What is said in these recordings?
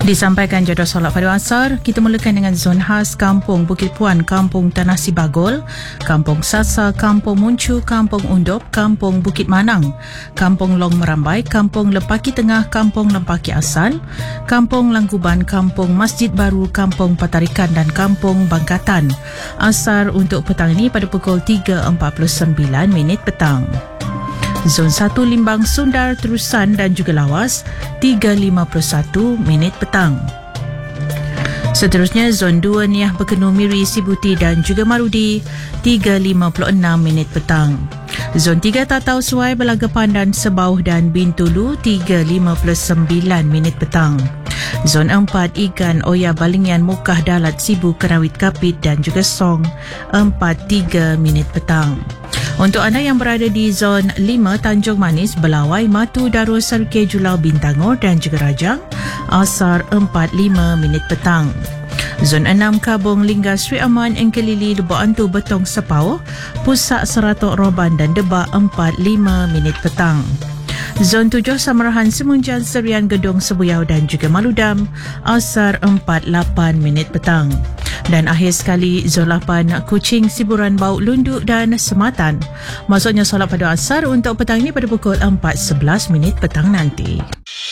Disampaikan jadual solat pada asar, kita mulakan dengan zon khas Kampung Bukit Puan, Kampung Tanah Sibagol, Kampung Sasa, Kampung Muncu, Kampung Undop, Kampung Bukit Manang, Kampung Long Merambai, Kampung Lepaki Tengah, Kampung Lepaki Asal, Kampung Langkuban, Kampung Masjid Baru, Kampung Patarikan dan Kampung Bangkatan. Asar untuk petang ini pada pukul 3.49 petang. Zon 1 Limbang, Sundar, Terusan dan juga Lawas 3.51 petang. Seterusnya Zon 2 Niah Bekenu, Miri, Sibuti dan juga Marudi 3.56 petang. Zon 3 Tatau, Suai, Belaga Pandan, Sebauh dan Bintulu 3.59 petang. Zon 4 Ikan, Oya, Balingian, Mukah, Dalat, Sibu, Kerawit, Kapit dan juga Song 4.3 petang. Untuk anda yang berada di Zon 5 Tanjung Manis, Belawai, Matu, Darul, Serukir, Julau, Bintangor dan juga Rajang asar 4.5 petang. Zon 6 Kabung, Linggar, Sri Aman, Engkelili, Lubuk Antu, Betong, Sepau, Pusak, Seratok, Roban dan Debak 4.5 petang. Zon 7 Samarahan, Semunjan, Serian, Gedong, Sebuyau dan juga Maludam asar 4.8 petang. Dan akhir sekali Zon 8 Kuching, Siburan, Bau, Lunduk dan Sematan. Maksudnya solat pada asar untuk petang ini pada pukul 4.11 petang nanti.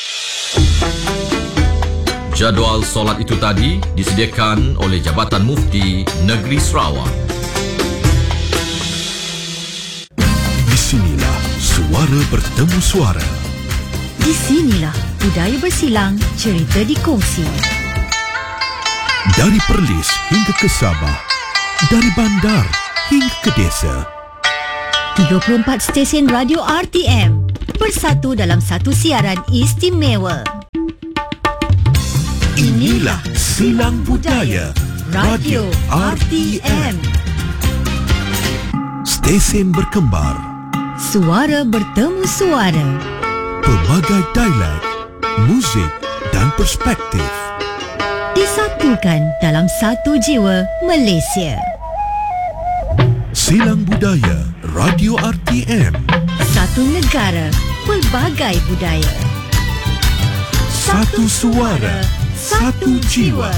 Jadual solat itu tadi disediakan oleh Jabatan Mufti Negeri Sarawak. Di sinilah suara bertemu suara. Di sinilah budaya bersilang, cerita dikongsi. Dari Perlis hingga ke Sabah, dari bandar hingga ke desa. 34 stesen radio RTM bersatu dalam satu siaran istimewa. Inilah Silang Budaya Radio RTM. Stesen berkembar, Suara bertemu suara. pelbagai dialek, muzik dan perspektif. Disatukan dalam satu jiwa Malaysia. Silang Budaya Radio RTM. Satu negara, pelbagai budaya. Satu suara, satu jiwa.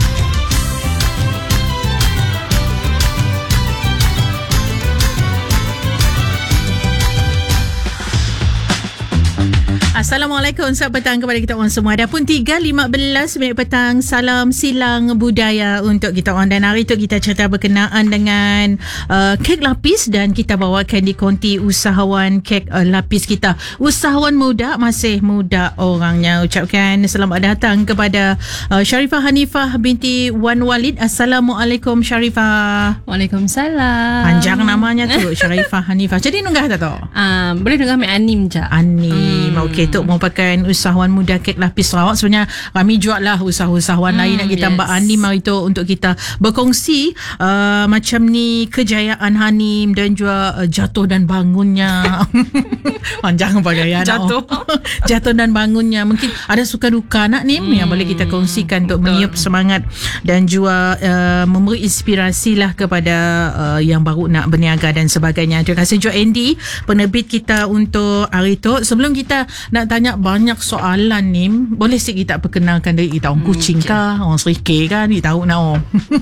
Assalamualaikum, selamat petang kepada kita orang semua. Dah pun 3.15 petang. Salam silang budaya untuk kita orang. Dan hari itu kita cerita berkenaan dengan kek lapis, dan kita bawakan di konti usahawan kek lapis kita. Usahawan muda, masih muda orangnya. Ucapkan selamat datang kepada Sharifah Hanifah binti Wan Walid. Assalamualaikum Sharifah. Waalaikumsalam. Panjang namanya tu, Sharifah Hanifah. Jadi nunggah tak tu? Boleh dengar ambil Anim je. Anim. Okey, itu merupakan usahawan muda kek lapis Sarawak. Sebenarnya kami jual lah usahawan lain nak kita tambah Anim hari tu untuk kita berkongsi macam ni kejayaan Hanim dan juga jatuh dan bangunnya. Panjang pagaian jatuh dan bangunnya. Mungkin ada suka duka nak Nim yang boleh kita kongsikan untuk meniup semangat dan juga memberi inspirasi lah kepada yang baru nak berniaga dan sebagainya. Terima kasih juga Andy, penerbit kita untuk hari tu. Sebelum kita nak tanya banyak soalan ni, boleh sikit kita perkenalkan diri kita. Orang Kuching kah, orang Serikir kan, kita tahu nak.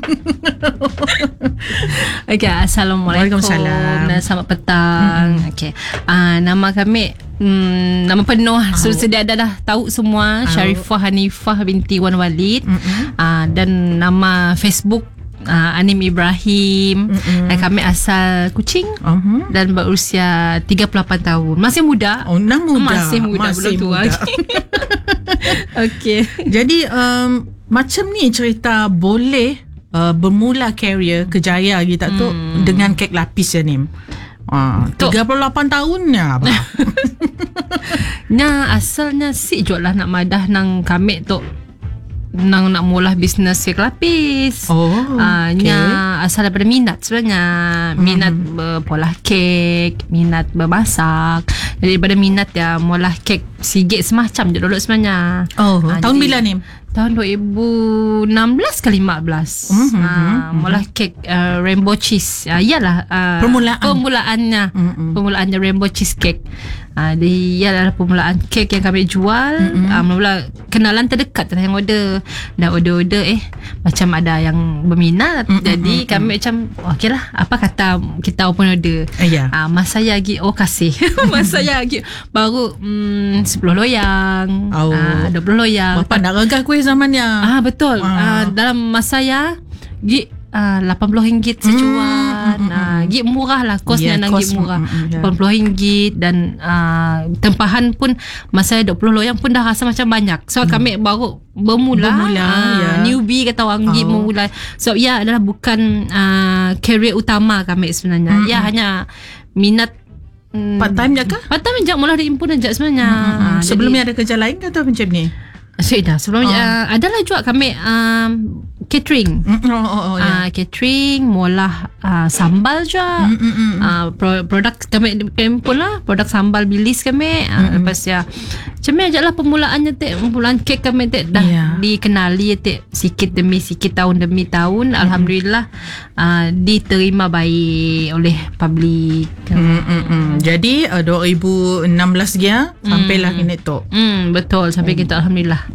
Okey, Assalamualaikum. Waalaikumsalam. Dan selamat petang. Okey. Nama kami nama penuh sedia ada dah tahu semua. Sharifah Hanifah binti Wan Walid. Dan nama Facebook Anim Ibrahim. Dan kami asal Kuching dan berusia 38 tahun. Masih muda. Oh, Masih muda, belum tua. Okey. Jadi macam ni cerita boleh bermula career kejaya kita tu dengan kek lapis ya Nim. 38 tahunnya abang. Nah, asalnya si jual lah nak madah nang kami tu nak mula bisnes kek lapis. Nya asal daripada minat sebenarnya. Minat berpolah kek, minat bermasak. Jadi daripada minat ya mula kek sigit semacam je dulu sebenarnya. Tahun bila ni? tahun 2016 ke 15. Mula kek rainbow cheese. Iyalah permulaannya rainbow cheesecake. Dia adalah permulaan kek yang kami jual. Mula kenalan terdekat yang order. Dah order macam ada yang berminat. Jadi kami macam okey lah, apa kata kita open order. Masa saya lagi kasih. Masa saya lagi baru 10 loyang, 20 loyang. Bapak nak regah kuih zamannya. Betul. Dalam masa saya RM80 secuan. Gig murah lah, kosnya gig murah. RM80 dan tempahan pun masa 20 loyang pun dah rasa macam banyak. So kami baru bermula newbie kata orang, gig memulai. So adalah bukan career utama kami sebenarnya. Hanya minat. Part time je ke? Part time je, mula diimpun je sebenarnya. Sebelumnya ada kerja lain ke atau macam ni? Sudah sebelumnya adalah juga kami catering. Catering, mula sambal juga. Produk kami pun lah, produk sambal bilis kami. Lepas macam ni aja lah permulaannya permulaan kek kami dah dikenali sikit demi sikit, tahun demi tahun. Alhamdulillah diterima baik oleh publik. Jadi 2016 dia sampailah kini tu. Betul, sampai kita Alhamdulillah.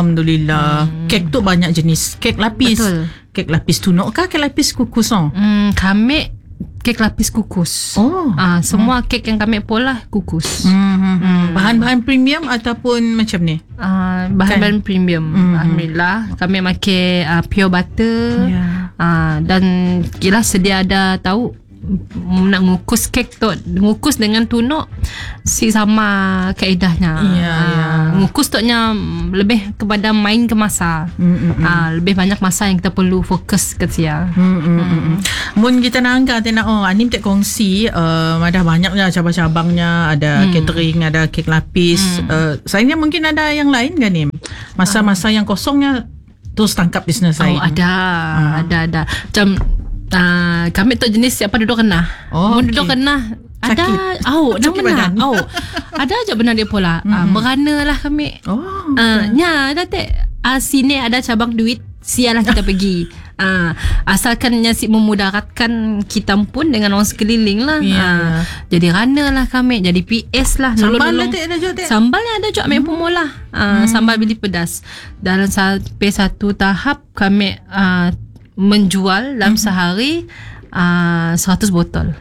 Kek tu banyak jenis. Kek lapis. Betul. Kek lapis tunuk kah? Kek lapis kukus? Kami kek lapis kukus. Semua kek yang kami pola kukus. Bahan-bahan premium ataupun macam ni? Bahan-bahan premium. Alhamdulillah. Kami pakai pure butter. Dan kira sedia ada tahu nak ngukus kek tu, ngukus dengan tunuk sama kaedahnya. Ngukus tu nya lebih kepada main ke masa. Lebih banyak masa yang kita perlu fokus ke sia. Mun kita nak angkat Anim tak kongsi ada banyak lah cabang-cabangnya, ada catering, ada kek lapis. Sayangnya mungkin ada yang lain kan Nim? Masa-masa yang kosongnya terus tangkap bisnes lain. Ada. Macam kami tu jenis siapa duduk kena. Duduk kena ada nama badan. Ada je benar dia pula. Merana lah kami. Ada sini ada cabang duit, sialah kita pergi. Asalkan si memudaratkan kita pun dengan orang sekeliling lah. Jadi rana lah kami, jadi PS lah. Sambal Sambalnya ada juga kami pemula. Sambal bili pedas. Dalam sampai satu tahap kami menjual dalam sehari 100 botol.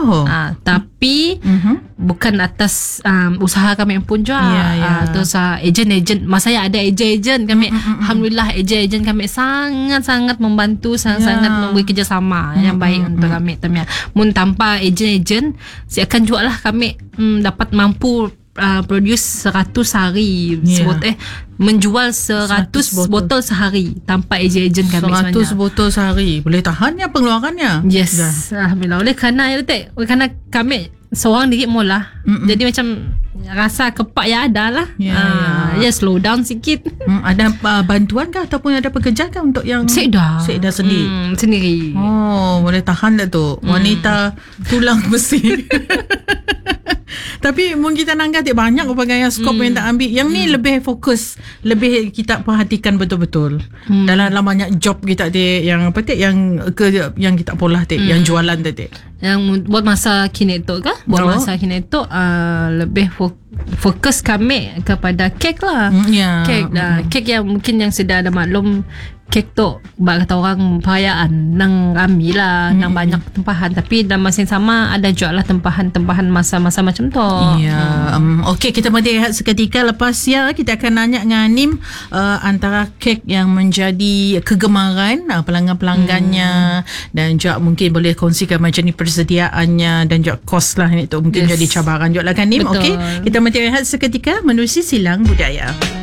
Tapi bukan atas usaha kami pun juga. Terus ejen-ejen, masa saya ada ejen-ejen kami. Alhamdulillah ejen-ejen kami sangat-sangat membantu, sangat-sangat memberi kerjasama yang baik untuk kami. Mun tanpa ejen-ejen, saya akan jual lah kami dapat mampu produce 100 hari menjual 100 botol sehari tanpa ejen kami 100 sebenarnya. botol sehari boleh tahannya pengeluarannya. Yes, alhamdulillah. Oleh kerana kami seorang diri mula, jadi macam rasa kepak ada lah. Slow down sikit. Ada bantuan kah ataupun ada pekerja kah untuk yang Sedah sendiri. Boleh tahan dah tu. Wanita tulang besi. Tapi mungkin kita nak angkat banyak pelbagai skop yang tak ambil. Yang ni lebih fokus, lebih kita perhatikan betul-betul. Dalam banyak job kita yang yang kita pola yang jualan yang buat masa kini tu kah? Masa kini tu lebih fokus kami kepada kek lah. Kek yang mungkin yang sudah ada maklum, kek tu kata orang perayaan nang ramai lah, nang banyak tempahan. Tapi dalam masa yang sama ada juga lah tempahan masa-masa macam tu. Okey, kita mesti rehat seketika. Lepas kita akan nanya dengan Anim antara kek yang menjadi kegemaran pelanggan-pelanggannya, dan juga mungkin boleh kongsikan macam ni persediaannya dan juga kos lah. Itu mungkin jadi cabaran juga lah kan Anim. Okey, kita mesti rehat seketika menerusi Silang Budaya.